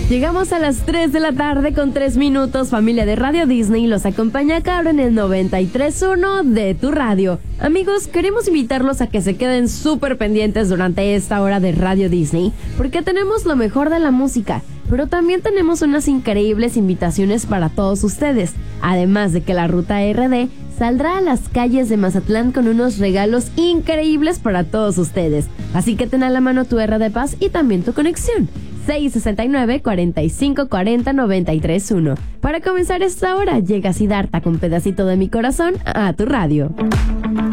Llegamos a las 3 de la tarde con 3 minutos, familia de Radio Disney, los acompaña Cabra en el 93.1 de tu radio. Amigos, queremos invitarlos a que se queden súper pendientes durante esta hora de Radio Disney, porque tenemos lo mejor de la música, pero también tenemos unas increíbles invitaciones para todos ustedes, además de que la Ruta RD saldrá a las calles de Mazatlán con unos regalos increíbles para todos ustedes, así que ten a la mano tu RD Paz y también tu conexión. 669-4540-931. Para comenzar esta hora, llega Siddhartha con Pedacito de mi Corazón a tu radio.